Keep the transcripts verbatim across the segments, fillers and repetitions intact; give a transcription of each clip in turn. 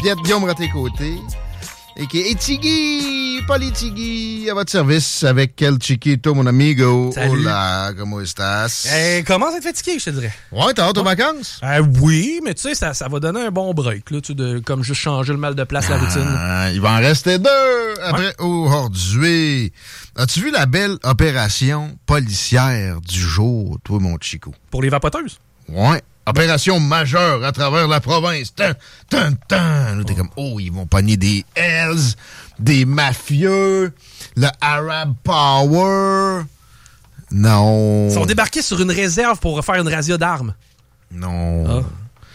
Piet Guillaume à tes côtés. Et qui est Tiggy, pas les Tiggy, à votre service avec El Chiquito, mon amigo. Salut. Hola, comment estás? Eh, commence à être fatigué, je te dirais. Ouais, t'as hâte aux vacances? Euh, oui, mais tu sais, ça, ça va donner un bon break, là, tu sais, de, comme juste changer le mal de place, la routine. Ah, il va en rester deux après Ouais. aujourd'hui. As-tu vu la belle opération policière du jour, toi, mon Chico? Pour les vapoteuses? Ouais. Opération majeure à travers la province. Tan, tan, tan. Là, t'es comme, oh, ils vont pogner des Hells, des mafieux, le Arab Power. Non. Ils sont débarqués sur une réserve pour faire une razzia d'armes. Non. Ah.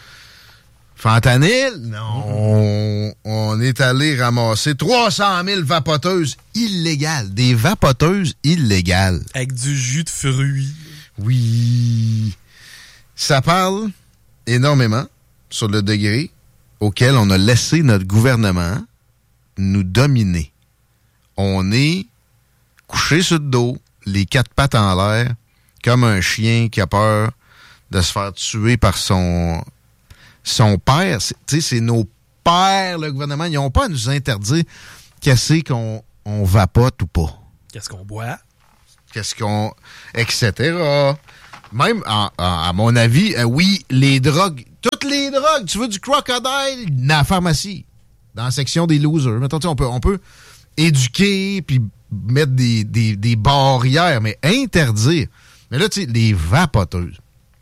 Fentanyl? Non. On est allé ramasser trois cent mille vapoteuses illégales. Des vapoteuses illégales. Avec du jus de fruits. Oui. Ça parle énormément sur le degré auquel on a laissé notre gouvernement nous dominer. On est couché sur le dos, les quatre pattes en l'air, comme un chien qui a peur de se faire tuer par son, son père. Tu sais, c'est nos pères, le gouvernement. Ils n'ont pas à nous interdire qu'est-ce qu'on on vapote ou pas. Qu'est-ce qu'on boit? Qu'est-ce qu'on... et cetera. Même, en, en, à mon avis, euh, oui, les drogues, toutes les drogues, tu veux du crocodile, dans la pharmacie, dans la section des losers. Mettons, on peut, on peut éduquer puis mettre des, des, des barrières, mais interdire. Mais là, tu sais, les vapoteuses,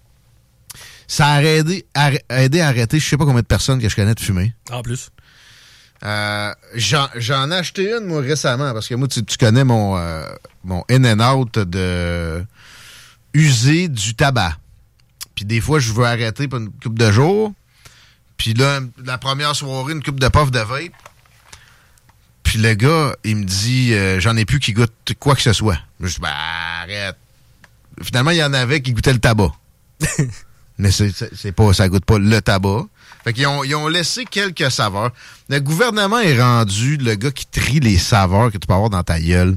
ça a aidé, a aidé à arrêter je sais pas combien de personnes que je connais de fumer. En plus. Euh, j'en, j'en ai acheté une, moi, récemment, parce que moi, tu, tu connais mon, euh, mon in and out de... user du tabac. Puis des fois, je veux arrêter pour une couple de jours. Puis là, la première soirée, une couple de puffs de vape. Puis le gars, il me dit, euh, j'en ai plus qui goûte quoi que ce soit. Je dis, ben, arrête. Finalement, il y en avait qui goûtaient le tabac. Mais c'est, c'est, c'est pas, ça goûte pas le tabac. Fait qu'ils ont, ils ont laissé quelques saveurs. Le gouvernement est rendu le gars qui trie les saveurs que tu peux avoir dans ta gueule.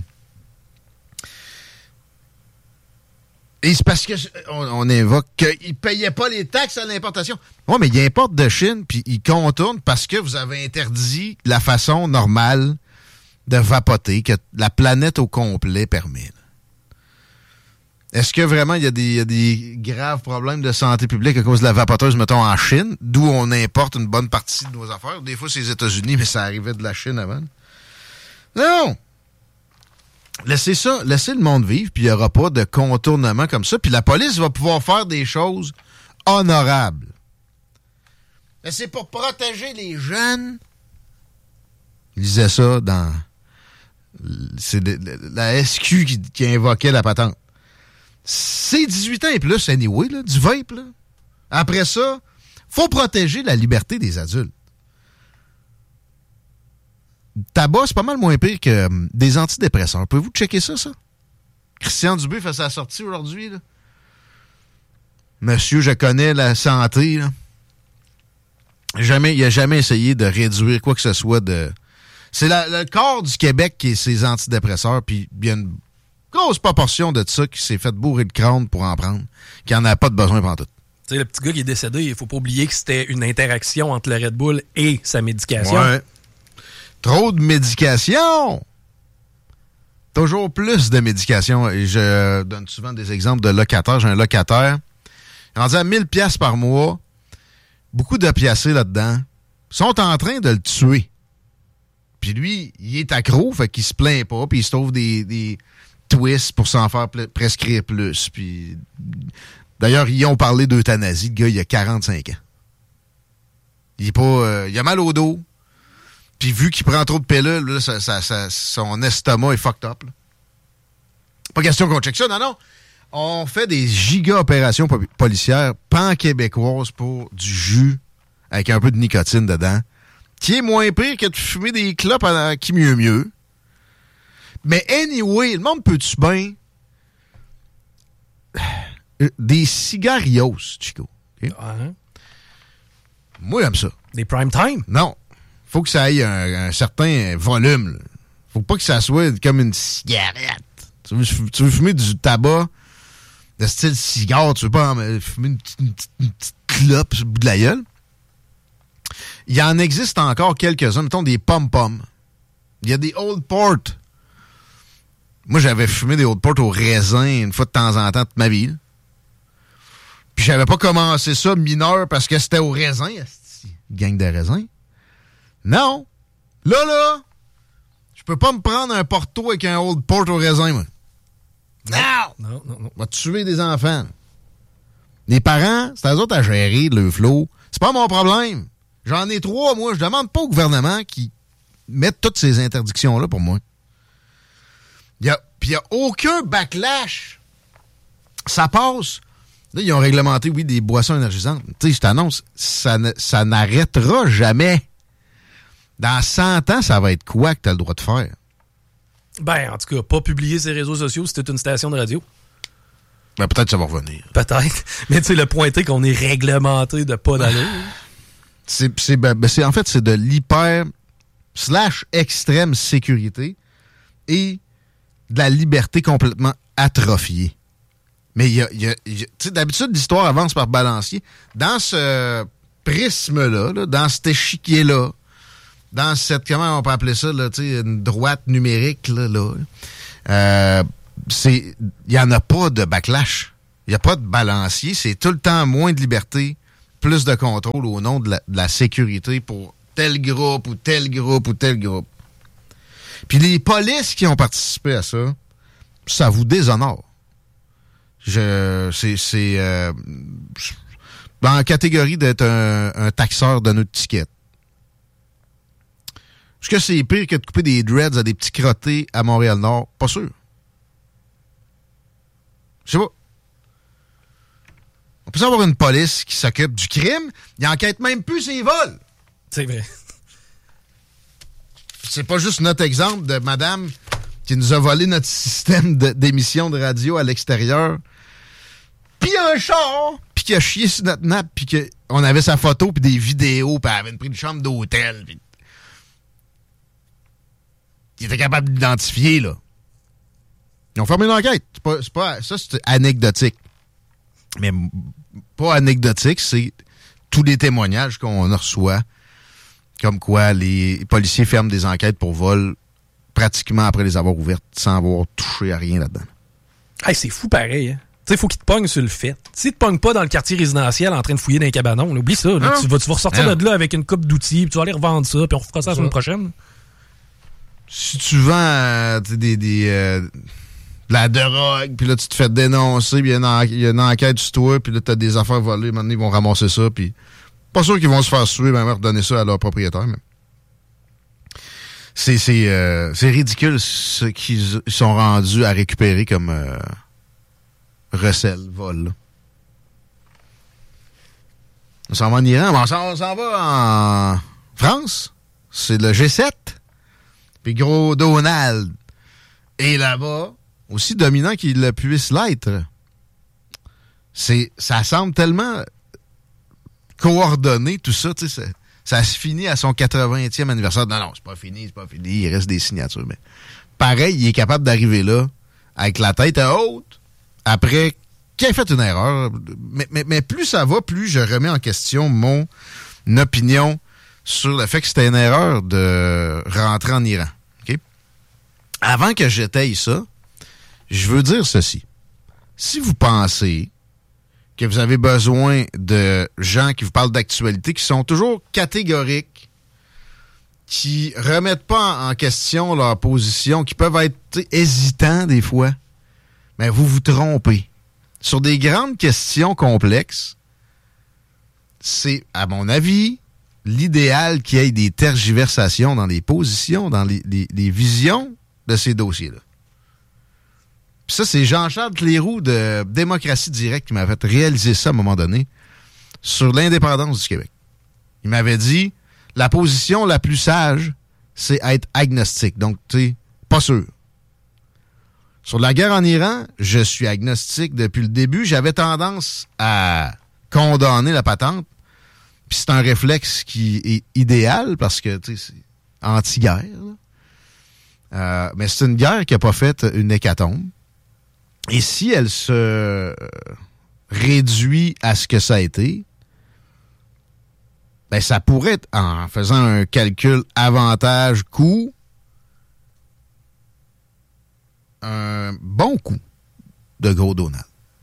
Et c'est parce que on, on évoque qu'ils ne payaient pas les taxes à l'importation. Oui, mais ils importent de Chine, puis ils contournent parce que vous avez interdit la façon normale de vapoter que la planète au complet permet. Est-ce que vraiment il y, y a des graves problèmes de santé publique à cause de la vapoteuse, mettons, en Chine, d'où on importe une bonne partie de nos affaires? Des fois, c'est les États-Unis, mais ça arrivait de la Chine avant. Non! Laissez ça, laissez le monde vivre, puis il n'y aura pas de contournement comme ça, puis la police va pouvoir faire des choses honorables. Mais c'est pour protéger les jeunes. Il disait ça dans... C'est de, de, la S Q qui, qui invoquait la patente. C'est dix-huit ans et plus, anyway, là, du vape. Là. Après ça, faut protéger la liberté des adultes. Tabac, c'est pas mal moins pire que euh, des antidépresseurs. Pouvez-vous checker ça, ça? Christian Dubé fait sa sortie aujourd'hui, là. Monsieur, je connais la santé, là. Jamais, il a jamais essayé de réduire quoi que ce soit de... C'est la, le corps du Québec qui est ses antidépresseurs, puis il y a une grosse proportion de ça qui s'est fait bourrer le crâne pour en prendre, qui en a pas de besoin pendant tout. Tu sais, le petit gars qui est décédé, il faut pas oublier que c'était une interaction entre le Red Bull et sa médication. Ouais. Trop de médication! Toujours plus de médication. Et je donne souvent des exemples de locataires. J'ai un locataire, il est rendu à mille piastres par mois, beaucoup d'opiacés là-dedans, sont en train de le tuer. Puis lui, il est accro, fait qu'il se plaint pas, puis il se trouve des, des twists pour s'en faire ple- prescrire plus. Puis d'ailleurs, ils ont parlé d'euthanasie. Le gars, il a quarante-cinq ans. Il est pas... Euh, il a mal au dos. Puis vu qu'il prend trop de pilules, là, ça, ça, ça, son estomac est fucked up. Là. Pas question qu'on check ça, non, non. On fait des giga-opérations po- policières pan-québécoises pour du jus avec un peu de nicotine dedans, qui est moins pire que de fumer des clopes à qui mieux mieux. Mais anyway, le monde peut-tu bien... Des cigarios, Chico. Okay? Ouais. Moi, j'aime ça. Des prime time? Non. Faut que ça ait un, un certain volume. Là. Faut pas que ça soit comme une cigarette. Tu veux, tu veux fumer du tabac de style cigare, tu veux pas en, fumer une petite, une, petite, une petite clope sur le bout de la gueule. Il en existe encore quelques-uns, mettons des pom-pom. Il y a des Old Port. Moi, j'avais fumé des Old Port au raisin une fois de temps en temps toute ma vie. Là. Puis j'avais pas commencé ça mineur parce que c'était au raisin. Gang de raisin. Non. Là, là, je peux pas me prendre un Porto avec un Old Port au raisin, moi. Non! Non, non, non. On va tuer des enfants. Les parents, c'est à eux autres à gérer le flot. C'est pas mon problème. J'en ai trois, moi. Je demande pas au gouvernement qui mette toutes ces interdictions-là pour moi. Puis il n'y a aucun backlash. Ça passe. Là, ils ont réglementé, oui, des boissons énergisantes. Tu sais, je t'annonce, ça, ne, ça n'arrêtera jamais. Dans cent ans, ça va être quoi que tu as le droit de faire? Ben, en tout cas, pas publier ses réseaux sociaux si t'es une station de radio. Ben, peut-être que ça va revenir. Peut-être. Mais tu sais, le pointer qu'on est réglementé de pas d'allure. C'est, c'est, ben, c'est, en fait, c'est de l'hyper slash extrême sécurité et de la liberté complètement atrophiée. Mais il y a, y a, y a tu sais, d'habitude, l'histoire avance par balancier. Dans ce prisme-là, là, dans cet échiquier-là, dans cette, comment on peut appeler ça, là, tu sais, une droite numérique, là, là euh, c'est, il n'y en a pas de backlash. Il n'y a pas de balancier. C'est tout le temps moins de liberté, plus de contrôle au nom de la, de la sécurité pour tel groupe ou tel groupe ou tel groupe. Puis les polices qui ont participé à ça, ça vous déshonore. Je, c'est, c'est euh, dans la catégorie d'être un, un taxeur de notre ticket. Est-ce que c'est pire que de couper des dreads à des petits crottés à Montréal-Nord? Pas sûr. Je sais pas. On peut avoir une police qui s'occupe du crime. Il enquête même plus ses vols. C'est vrai. C'est pas juste notre exemple de madame qui nous a volé notre système de, d'émission de radio à l'extérieur. Puis un char, puis qui a chié sur notre nappe, puis qu'on avait sa photo, puis des vidéos, puis elle avait pris une chambre d'hôtel. Pis... Il était capable d'identifier, là. Ils ont fermé l'enquête. C'est pas, c'est pas, ça, c'est anecdotique. Mais pas anecdotique, c'est tous les témoignages qu'on reçoit, comme quoi les policiers ferment des enquêtes pour vol pratiquement après les avoir ouvertes, sans avoir touché à rien là-dedans. Hey, c'est fou pareil, hein? Tu sais, faut qu'ils te pognent sur le fait. Si te pognent pas dans le quartier résidentiel en train de fouiller dans les cabanons, là, oublie ça. Là, tu, vas, tu vas ressortir non. de là avec une coupe d'outils, puis tu vas aller revendre ça, puis on fera ça la semaine prochaine. Si tu vends euh, des, des, euh, de la drogue, puis là, tu te fais dénoncer, puis il y, y a une enquête sur toi, puis là, tu as des affaires volées, maintenant, ils vont ramasser ça, puis pas sûr qu'ils vont se faire suer, même redonner ça à leur propriétaire. Mais... C'est, c'est, euh, c'est ridicule ce qu'ils sont rendus à récupérer comme euh, recel, vol. Là. On s'en va en Iran, mais on s'en, on s'en va en France. C'est le G sept. Puis gros Donald est là-bas, aussi dominant qu'il le puisse l'être. C'est, ça semble tellement coordonné, tout ça, tu sais, ça, ça se finit à son quatre-vingtième anniversaire. Non, non, c'est pas fini, c'est pas fini, il reste des signatures. Mais pareil, il est capable d'arriver là, avec la tête haute, après qu'il ait fait une erreur. Mais, mais, mais plus ça va, plus je remets en question mon opinion sur le fait que c'était une erreur de rentrer en Iran. Okay? Avant que j'étaye ça, je veux dire ceci. Si vous pensez que vous avez besoin de gens qui vous parlent d'actualité, qui sont toujours catégoriques, qui remettent pas en question leur position, qui peuvent être hésitants des fois, mais vous vous trompez. Sur des grandes questions complexes, c'est, à mon avis, l'idéal qu'il y ait des tergiversations dans les positions, dans les, les, les visions de ces dossiers-là. Puis ça, c'est Jean-Charles Cléroux de Démocratie Directe qui m'avait fait réaliser ça à un moment donné sur l'indépendance du Québec. Il m'avait dit, la position la plus sage, c'est être agnostique. Donc, tu sais, pas sûr. Sur la guerre en Iran, je suis agnostique depuis le début. J'avais tendance à condamner la patente. Puis c'est un réflexe qui est idéal parce que, tu sais, c'est anti-guerre. Euh, mais c'est une guerre qui n'a pas fait une hécatombe. Et si elle se réduit à ce que ça a été, ben ça pourrait être, en faisant un calcul avantage-coût, un bon coup de gros Donald.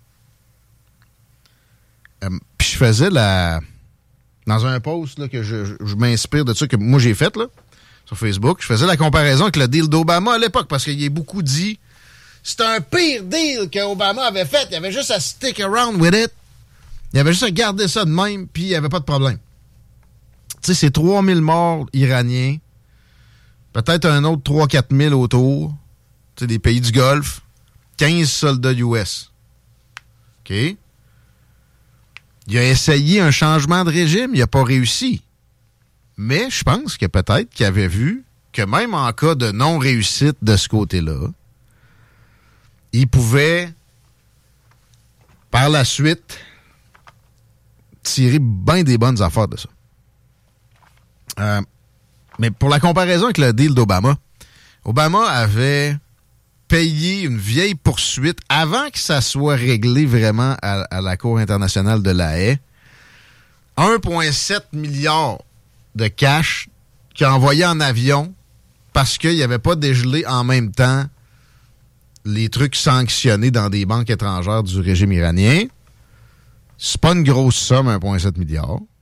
Euh, Puis je faisais la... Dans un post là, que je, je, je m'inspire de ça, que moi j'ai fait là, sur Facebook, je faisais la comparaison avec le deal d'Obama à l'époque, parce qu'il y a beaucoup dit c'est un pire deal qu'Obama avait fait. Il avait juste à stick around with it. Il avait juste à garder ça de même, puis il n'y avait pas de problème. Tu sais, c'est trois mille morts iraniens, peut-être un autre trois à quatre mille autour, tu sais, des pays du Golfe, quinze soldats U S. OK? Il a essayé un changement de régime, il n'a pas réussi. Mais je pense que peut-être qu'il avait vu que même en cas de non-réussite de ce côté-là, il pouvait, par la suite, tirer bien des bonnes affaires de ça. Euh, mais pour la comparaison avec le deal d'Obama, Obama avait payé une vieille poursuite avant que ça soit réglé vraiment à, à la Cour internationale de la Haye. un virgule sept milliard de cash qu'il a envoyé en avion parce qu'il n'y avait pas dégelé en même temps les trucs sanctionnés dans des banques étrangères du régime iranien. C'est pas une grosse somme, un virgule sept milliard.